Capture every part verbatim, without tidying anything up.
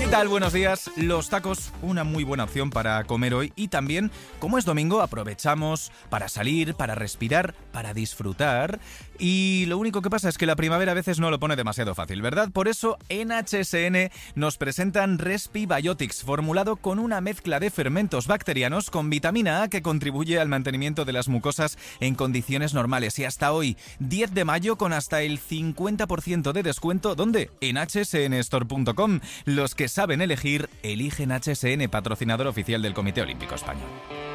tal? Buenos días. Los tacos, una muy buena opción para comer hoy y también, como es domingo, aprovechamos para salir, para respirar, para disfrutar. Y lo único que pasa es que la primavera a veces no lo pone demasiado fácil, ¿verdad? Por eso en H S N nos presentan Respibiotics, formulado con una mezcla de fermentos bacterianos con vitamina A que contribuye al mantenimiento de las mucosas en condiciones normales. Y hasta hoy, diez de mayo, con hasta el cincuenta por ciento de descuento. ¿Dónde? En H S N store punto com. Los que saben elegir, eligen H S N, patrocinador oficial del Comité Olímpico Español.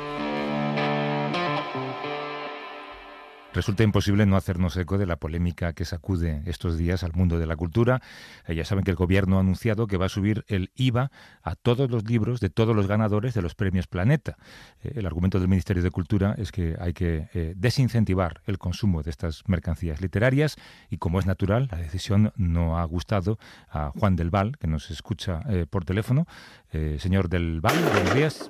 Resulta imposible no hacernos eco de la polémica que sacude estos días al mundo de la cultura. Eh, ya saben que el Gobierno ha anunciado que va a subir el I V A a todos los libros de todos los ganadores de los premios Planeta. Eh, el argumento del Ministerio de Cultura es que hay que eh, desincentivar el consumo de estas mercancías literarias y, como es natural, la decisión no ha gustado a Juan del Val, que nos escucha eh, por teléfono. Eh, señor del Val, buenos días.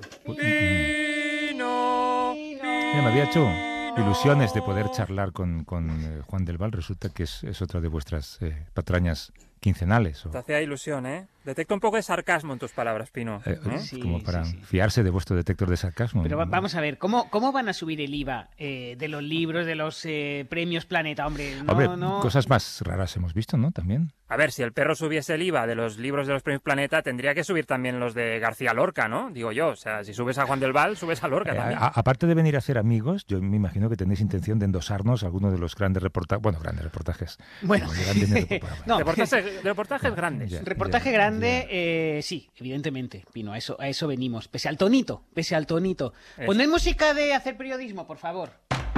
Pino, Mira, me había hecho ilusiones de poder charlar con, con eh, Juan del Val. Resulta que es, es otra de vuestras eh, patrañas quincenales. O... Te hacía ilusión, ¿eh? Detecto un poco de sarcasmo en tus palabras, Pino. Eh, ¿Eh? sí, como para sí, sí. fiarse de vuestro detector de sarcasmo. Pero va, ¿no? vamos a ver, ¿cómo, cómo van a subir el I V A eh, de los libros, de los eh, premios Planeta? Hombre, no, Hombre, no... cosas más raras hemos visto, ¿no? También. A ver, si el perro subiese el I V A de los libros de los premios Planeta, tendría que subir también los de García Lorca, ¿no? Digo yo, o sea, si subes a Juan del Val, subes a Lorca Eh, también. a, aparte de venir a hacer amigos, yo me imagino que tenéis intención de endosarnos algunos de los grandes reportajes. Bueno, grandes reportajes. Bueno, Grandes reportajes. no, Reportajes, reportajes grandes. Ya. reportaje grande, eh, sí, evidentemente, Pino, a eso, a eso venimos. Pese al tonito, pese al tonito. Eso. Poned música de hacer periodismo, por favor.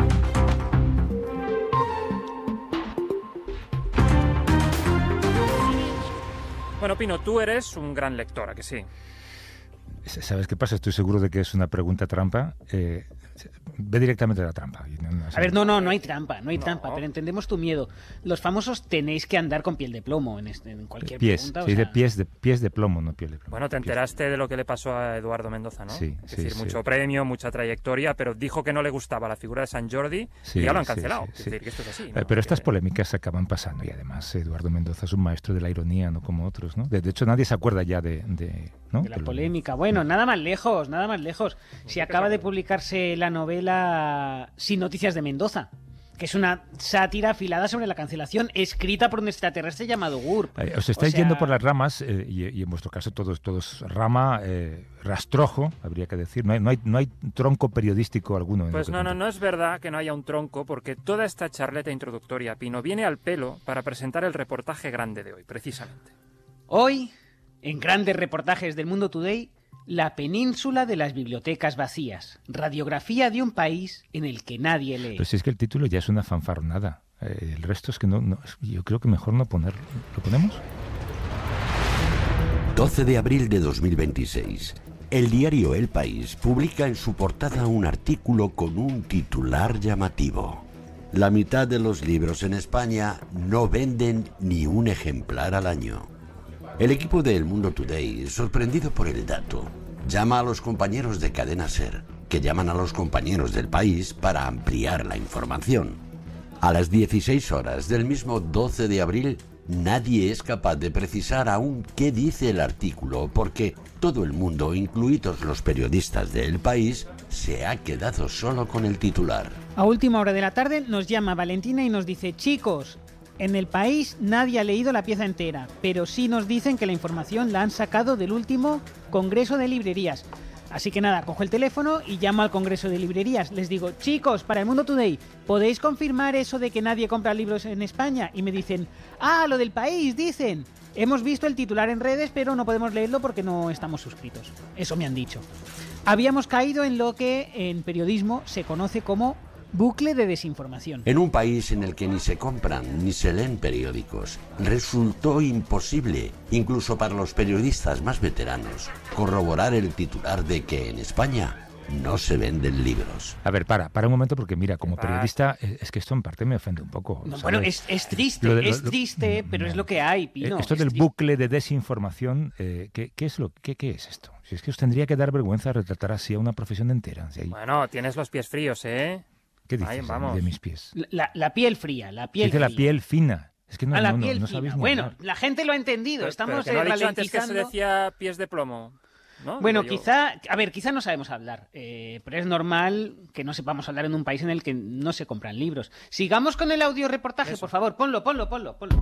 Bueno, Pino, tú eres un gran lector, ¿a que sí? ¿Sabes qué pasa? Estoy seguro de que es una pregunta trampa. Eh, ve directamente a la trampa. A ver, no, no, no hay trampa, no hay No. trampa, pero entendemos tu miedo. Los famosos tenéis que andar con piel de plomo en, este, en cualquier Pies, pregunta. o sí, de sea- pies de pies de plomo, no piel de plomo. Bueno, te Pies. enteraste de lo que le pasó a Eduardo Mendoza, ¿no? Sí, es sí, decir, sí. mucho premio, mucha trayectoria, pero dijo que no le gustaba la figura de San Jordi Sí, y ya lo han sí, cancelado. sí, Es sí. decir, que esto es así, Eh, ¿no? Pero estas Que- polémicas se acaban pasando y además Eduardo Mendoza es un maestro de la ironía, no como otros, ¿no? De, de hecho, nadie se acuerda ya de... de, ¿no? de la Del- polémica. Bueno, nada más lejos, nada más lejos. Si acaba de publicarse la novela Sin noticias de Mendoza, que es una sátira afilada sobre la cancelación, escrita por un extraterrestre llamado Gurp. Eh, os estáis O sea, yendo por las ramas eh, y, y en vuestro caso todos todos rama, eh, rastrojo, habría que decir. No hay, no hay, no hay tronco periodístico alguno. en lo Pues que no, no, contáis. no es verdad que no haya un tronco, porque toda esta charleta introductoria, Pino, viene al pelo para presentar el reportaje grande de hoy, precisamente. Hoy, en grandes reportajes del Mundo Today, la península de las bibliotecas vacías. Radiografía de un país en el que nadie lee. Pero si es que el título ya es una fanfarronada. Eh, el resto es que no, no... Yo creo que mejor no ponerlo. ¿Lo ponemos? doce de abril de dos mil veintiséis. El diario El País publica en su portada un artículo con un titular llamativo. La mitad de los libros en España no venden ni un ejemplar al año. El equipo de El Mundo Today, sorprendido por el dato, llama a los compañeros de Cadena SER, que llaman a los compañeros del País para ampliar la información. A las dieciséis horas del mismo doce de abril, nadie es capaz de precisar aún qué dice el artículo, porque todo el mundo, incluidos los periodistas de El País, se ha quedado solo con el titular. A última hora de la tarde nos llama Valentina y nos dice: chicos, en El País nadie ha leído la pieza entera, pero sí nos dicen que la información la han sacado del último Congreso de Librerías. Así que nada, cojo el teléfono y llamo al Congreso de Librerías. Les digo: chicos, para El Mundo Today, ¿podéis confirmar eso de que nadie compra libros en España? Y me dicen: ah, lo del País, dicen. Hemos visto el titular en redes, pero no podemos leerlo porque no estamos suscritos. Eso me han dicho. Habíamos caído en lo que en periodismo se conoce como bucle de desinformación. En un país en el que ni se compran ni se leen periódicos, resultó imposible, incluso para los periodistas más veteranos, corroborar el titular de que en España no se venden libros. A ver, para, para un momento, porque mira, como Va. periodista, eh, es que esto en parte me ofende un poco. No, ¿sabes? bueno, es, es triste, Lo de- lo- es lo- triste, pero no. es lo que hay, Eh, Pino. Esto es del triste. bucle de desinformación, eh, ¿qué, qué es lo, qué, ¿qué es esto? Si es que os tendría que dar vergüenza retratar así a una profesión entera. Si hay- Bueno, tienes los pies fríos, ¿eh? ¿Qué dices Ahí, de- vamos. de mis pies? La, la piel fría, la piel Dice fría. la piel fina. Es que no, a la no, piel no, no fina. sabéis ni Bueno, hablar. la gente lo ha entendido. Pero, Estamos pero que no eh, ha dicho antes que se ralentizando. decía pies de plomo, ¿no? Bueno, Digo yo. quizá, a ver, quizá no sabemos hablar, eh, pero es normal que no sepamos hablar en un país en el que no se compran libros. Sigamos con el audio reportaje, Eso. por favor, ponlo, ponlo, ponlo, ponlo.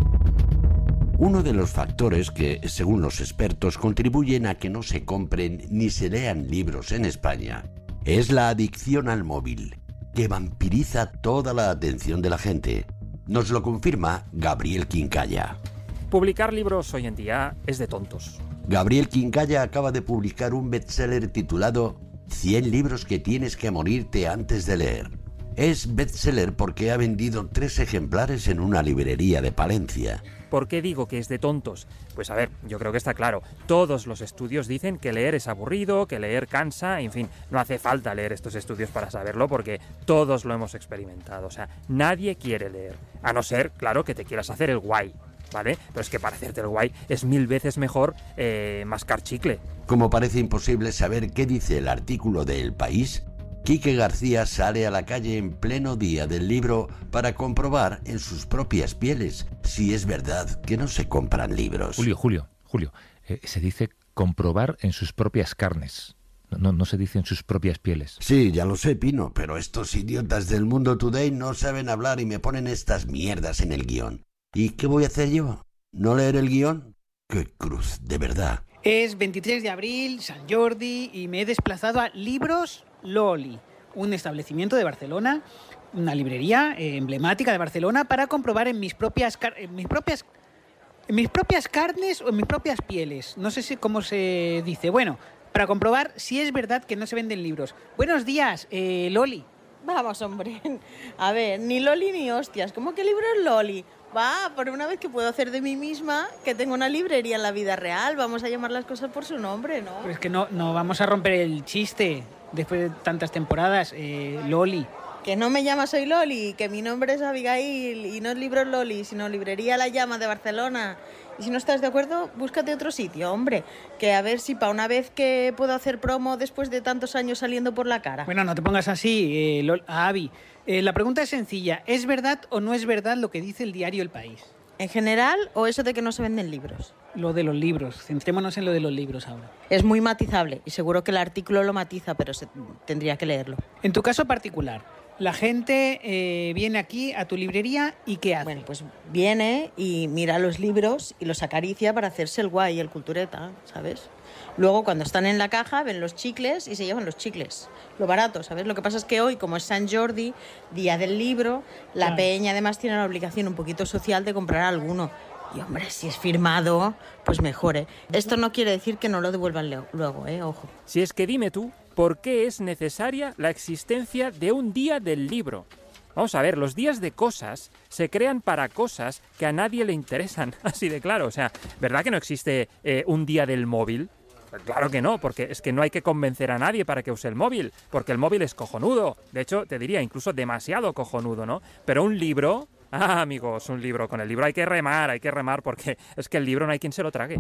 Uno de los factores que, según los expertos, contribuyen a que no se compren ni se lean libros en España es la adicción al móvil, que vampiriza toda la atención de la gente. Nos lo confirma Gabriel Quincalla. Publicar libros hoy en día es de tontos. Gabriel Quincalla acaba de publicar un bestseller titulado cien libros que tienes que morirte antes de leer. Es bestseller porque ha vendido tres ejemplares en una librería de Palencia. ¿Por qué digo que es de tontos? Pues a ver, yo creo que está claro. Todos los estudios dicen que leer es aburrido, que leer cansa, en fin, no hace falta leer estos estudios para saberlo porque todos lo hemos experimentado. O sea, nadie quiere leer, a no ser, claro, que te quieras hacer el guay, ¿vale? Pero es que para hacerte el guay es mil veces mejor eh, mascar chicle. Como parece imposible saber qué dice el artículo de El País, Quique García sale a la calle en pleno día del libro para comprobar en sus propias pieles si es verdad que no se compran libros. Julio, Julio, Julio, eh, se dice comprobar en sus propias carnes. No, no, no se dice en sus propias pieles. Sí, ya lo sé, Pino, pero estos idiotas del Mundo Today no saben hablar y me ponen estas mierdas en el guión. ¿Y qué voy a hacer yo? ¿No leer el guión? ¡Qué cruz, de verdad! Es veintitrés de abril, San Jordi, y me he desplazado a Libros Loli, un establecimiento de Barcelona, una librería eh, emblemática de Barcelona, para comprobar en mis propias car- en mis propias en mis propias carnes o en mis propias pieles. No sé si cómo se dice. Bueno, para comprobar si es verdad que no se venden libros. Buenos días, eh, Loli. Vamos, hombre. A ver, ni Loli ni hostias. ¿Cómo que libro es Loli? Va, por una vez que puedo hacer de mí misma, que tengo una librería en la vida real. Vamos a llamar las cosas por su nombre, ¿no? Pues es que no, no vamos a romper el chiste después de tantas temporadas, eh, Loli. Que no me llama Soy Loli, que mi nombre es Abigail y no es Libros Loli, sino Librería La Llama de Barcelona. Y si no estás de acuerdo, búscate otro sitio, hombre. Que a ver si para una vez que puedo hacer promo después de tantos años saliendo por la cara. Bueno, no te pongas así, eh, Lol- Avi. Eh, la pregunta es sencilla. ¿Es verdad o no es verdad lo que dice el diario El País? ¿En general o eso de que no se venden libros? Lo de los libros. Centrémonos en lo de los libros ahora. Es muy matizable y seguro que el artículo lo matiza, pero se, tendría que leerlo. En tu caso particular, la gente eh, viene aquí a tu librería y ¿qué hace? Bueno, pues viene y mira los libros y los acaricia para hacerse el guay, el cultureta, ¿sabes? Luego, cuando están en la caja, ven los chicles y se llevan los chicles. Lo barato, ¿sabes? Lo que pasa es que hoy, como es San Jordi, día del libro, la Claro. peña además tiene la obligación un poquito social de comprar alguno. Y, hombre, si es firmado, pues mejor, ¿eh? Esto no quiere decir que no lo devuelvan leo- luego, ¿eh? Ojo. Si es que dime tú, ¿por qué es necesaria la existencia de un día del libro? Vamos a ver, los días de cosas se crean para cosas que a nadie le interesan, así de claro. O sea, ¿verdad que no existe eh, un día del móvil? Pues claro que no, porque es que no hay que convencer a nadie para que use el móvil, porque el móvil es cojonudo. De hecho, te diría incluso demasiado cojonudo, ¿no? Pero un libro... Ah, amigos, un libro. Con el libro hay que remar, hay que remar, porque es que el libro no hay quien se lo trague.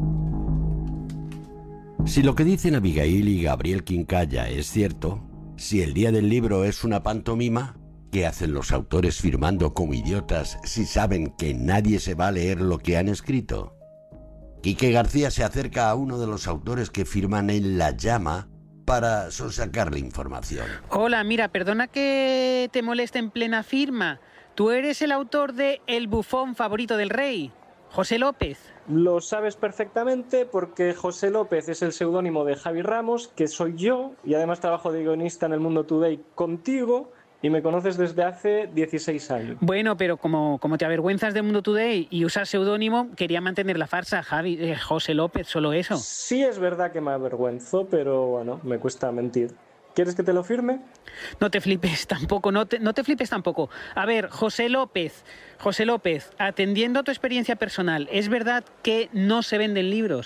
Si lo que dicen Abigail y Gabriel Quincalla es cierto, si el día del libro es una pantomima, ¿qué hacen los autores firmando como idiotas si saben que nadie se va a leer lo que han escrito? Quique García se acerca a uno de los autores que firman en La Llama para sonsacarle información. Hola, mira, perdona que te moleste en plena firma. ¿Tú eres el autor de El bufón favorito del rey, José López? Lo sabes perfectamente porque José López es el seudónimo de Javi Ramos, que soy yo, y además trabajo de guionista en el Mundo Today contigo, y me conoces desde hace dieciséis años. Bueno, pero como, como te avergüenzas de Mundo Today y usas seudónimo, quería mantener la farsa, Javi, eh, José López, solo eso. Sí es verdad que me avergüenzo, pero bueno, me cuesta mentir. ¿Quieres que te lo firme? No te flipes tampoco, no te, no te flipes tampoco. A ver, José López, José López, atendiendo a tu experiencia personal, ¿es verdad que no se venden libros?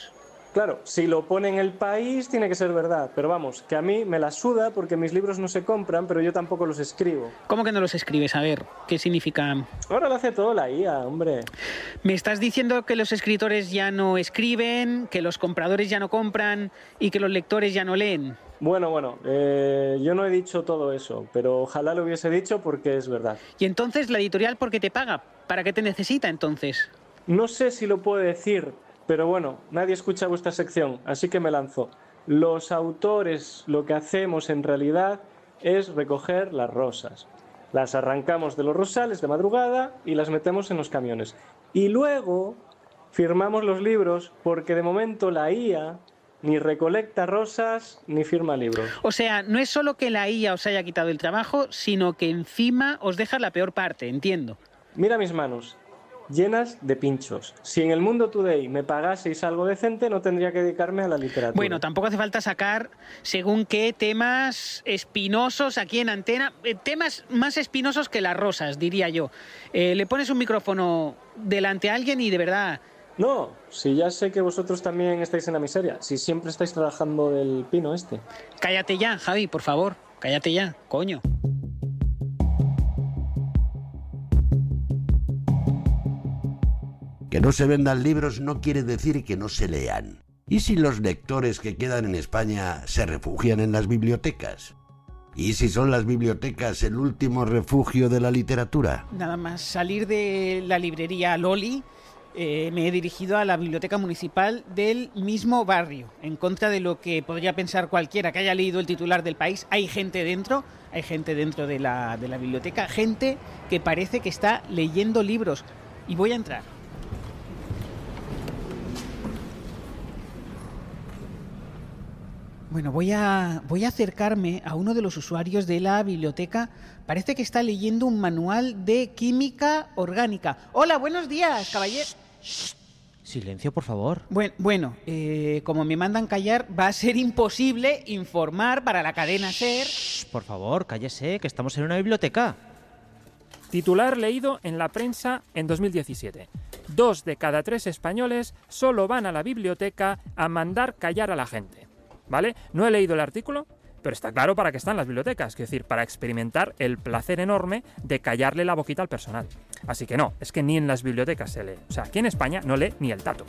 Claro, si lo pone en El País tiene que ser verdad, pero vamos, que a mí me la suda porque mis libros no se compran, pero yo tampoco los escribo. ¿Cómo que no los escribes? A ver, ¿qué significa? Ahora lo hace todo la I A, hombre. ¿Me estás diciendo que los escritores ya no escriben, que los compradores ya no compran y que los lectores ya no leen? Bueno, bueno, eh, yo no he dicho todo eso, pero ojalá lo hubiese dicho porque es verdad. ¿Y entonces la editorial por qué te paga? ¿Para qué te necesita entonces? No sé si lo puedo decir, pero bueno, nadie escucha vuestra sección, así que me lanzo. Los autores lo que hacemos en realidad es recoger las rosas. Las arrancamos de los rosales de madrugada y las metemos en los camiones. Y luego firmamos los libros porque de momento la I A ni recolecta rosas ni firma libros. O sea, no es solo que la I A os haya quitado el trabajo, sino que encima os deja la peor parte, entiendo. Mira mis manos, llenas de pinchos. Si en el Mundo Today me pagaseis algo decente, no tendría que dedicarme a la literatura. Bueno, tampoco hace falta sacar según qué temas espinosos aquí en antena, eh, temas más espinosos que las rosas, diría yo. Eh, le pones un micrófono delante a alguien y de verdad... No, si ya sé que vosotros también estáis en la miseria, si siempre estáis trabajando del pino este. Cállate ya, Javi, por favor, cállate ya, coño. Que no se vendan libros no quiere decir que no se lean. ¿Y si los lectores que quedan en España se refugian en las bibliotecas? ¿Y si son las bibliotecas el último refugio de la literatura? Nada más salir de la librería Loli, eh, me he dirigido a la biblioteca municipal del mismo barrio. En contra de lo que podría pensar cualquiera que haya leído el titular del País, hay gente dentro, hay gente dentro de la, de la biblioteca, gente que parece que está leyendo libros. Y voy a entrar. Bueno, voy a, voy a acercarme a uno de los usuarios de la biblioteca. Parece que está leyendo un manual de química orgánica. Hola, buenos días, caballero. Silencio, por favor. Bueno, bueno eh, como me mandan callar, va a ser imposible informar para la cadena SER. Por favor, cállese, que estamos en una biblioteca. Titular leído en la prensa en dos mil diecisiete. Dos de cada tres españoles solo van a la biblioteca a mandar callar a la gente. ¿Vale? No he leído el artículo, pero está claro para qué están las bibliotecas, es decir, para experimentar el placer enorme de callarle la boquita al personal. Así que no, es que ni en las bibliotecas se lee. O sea, aquí en España no lee ni el tato.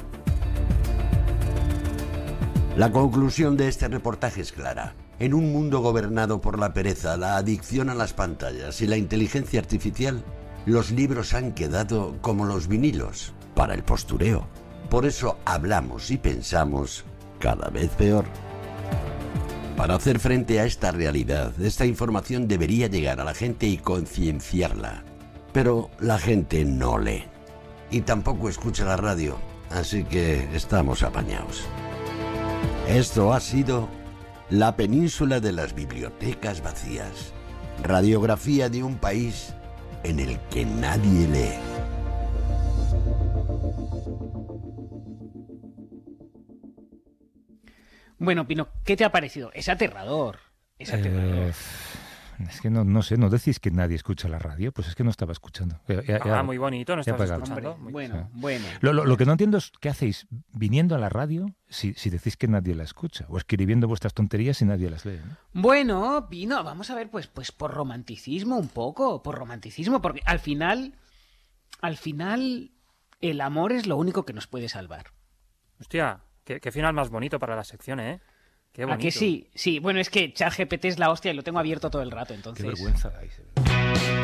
La conclusión de este reportaje es clara. En un mundo gobernado por la pereza, la adicción a las pantallas y la inteligencia artificial, los libros han quedado como los vinilos, para el postureo. Por eso hablamos y pensamos cada vez peor. Para hacer frente a esta realidad, esta información debería llegar a la gente y concienciarla. Pero la gente no lee. Y tampoco escucha la radio, así que estamos apañados. Esto ha sido La Península de las Bibliotecas Vacías. Radiografía de un país en el que nadie lee. Bueno, Pino, ¿qué te ha parecido? Es aterrador. Es aterrador. Eh, es que no, no sé, ¿no decís que nadie escucha la radio? Pues es que no estaba escuchando. Ya, ya, Ah, ya, muy bonito, no ya estabas apagado. escuchando. Hombre, Muy- bueno, sí. bueno. Lo, lo, lo que no entiendo es qué hacéis viniendo a la radio si, si decís que nadie la escucha, o escribiendo vuestras tonterías si nadie las lee, ¿no? Bueno, Pino, vamos a ver, pues, pues por romanticismo un poco, por romanticismo, porque al final, al final, el amor es lo único que nos puede salvar. Hostia, qué, qué final más bonito para la sección, ¿eh? Qué ¿A bonito. que sí? Sí, bueno, es que ChatGPT es la hostia y lo tengo abierto todo el rato, entonces... Qué vergüenza dais.